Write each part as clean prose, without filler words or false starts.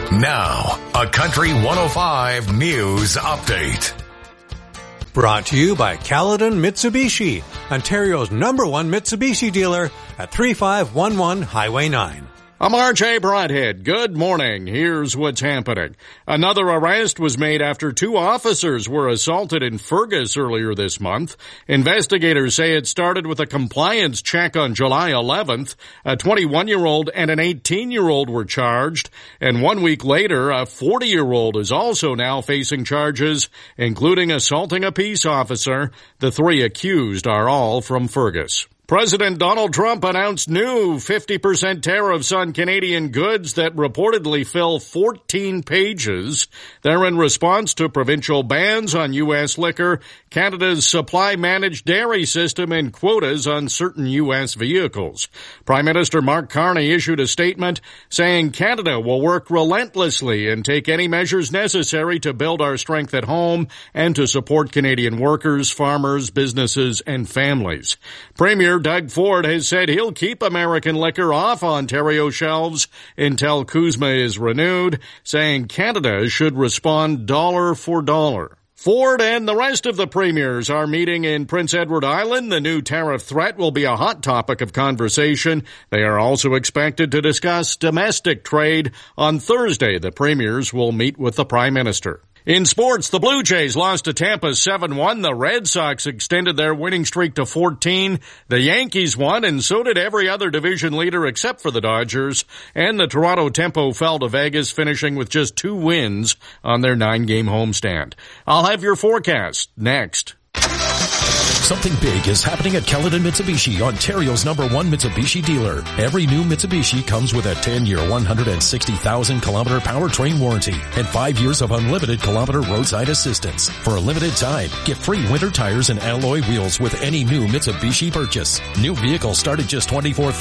Now, a Country 105 News Update. Brought to you by Caledon Mitsubishi, Ontario's #1 Mitsubishi dealer at 3511 Highway 9. I'm RJ Broadhead. Good morning. Here's what's happening. Another arrest was made after 2 officers were assaulted in Fergus earlier this month. Investigators say it started with a compliance check on July 11th. A 21-year-old and an 18-year-old were charged. And 1 week later, a 40-year-old is also now facing charges, including assaulting a peace officer. The 3 accused are all from Fergus. President Donald Trump announced new 50% tariffs on Canadian goods that reportedly fill 14 pages. They're in response to provincial bans on U.S. liquor, Canada's supply-managed dairy system, and quotas on certain U.S. vehicles. Prime Minister Mark Carney issued a statement saying Canada will work relentlessly and take any measures necessary to build our strength at home and to support Canadian workers, farmers, businesses, and families. Premier Doug Ford has said he'll keep American liquor off Ontario shelves until CUSMA is renewed, saying Canada should respond dollar for dollar. Ford and the rest of the premiers are meeting in Prince Edward Island. The new tariff threat will be a hot topic of conversation. They are also expected to discuss domestic trade. On Thursday, the premiers will meet with the Prime Minister. In sports, the Blue Jays lost to Tampa 7-1. The Red Sox extended their winning streak to 14. The Yankees won, and so did every other division leader except for the Dodgers. And the Toronto Tempo fell to Vegas, finishing with just 2 wins on their 9-game homestand. I'll have your forecast next. Something big is happening at Caledon Mitsubishi, Ontario's #1 Mitsubishi dealer. Every new Mitsubishi comes with a 10-year, 160,000-kilometer powertrain warranty and 5 years of unlimited kilometer roadside assistance. For a limited time, get free winter tires and alloy wheels with any new Mitsubishi purchase. New vehicles start at just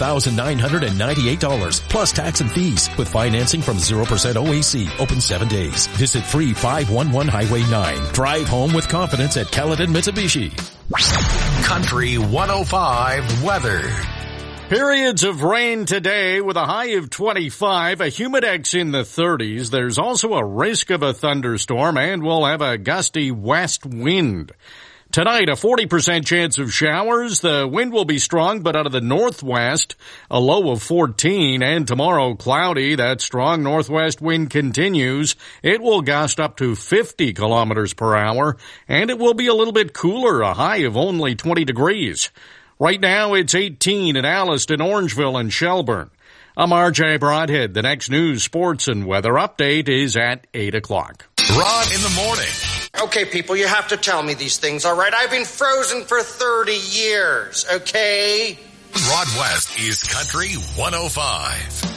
$24,998 plus tax and fees with financing from 0% OAC. Open 7 days. Visit 3511 Highway 9. Drive home with confidence at Caledon Mitsubishi. Country 105 weather. Periods of rain today with a high of 25, a humidex in the 30s. There's also a risk of a thunderstorm, and we'll have a gusty west wind. Tonight, a 40% chance of showers. The wind will be strong, but out of the northwest, a low of 14. And tomorrow, cloudy. That strong northwest wind continues. It will gust up to 50 kilometers per hour, and it will be a little bit cooler, a high of only 20 degrees. Right now, it's 18 in Alliston, Orangeville, and Shelburne. I'm RJ Broadhead. The next news, sports, and weather update is at 8 o'clock. Rod in the morning. Okay, people, you have to tell me these things, all right? I've been frozen for 30 years, okay? Rod West is Country 105.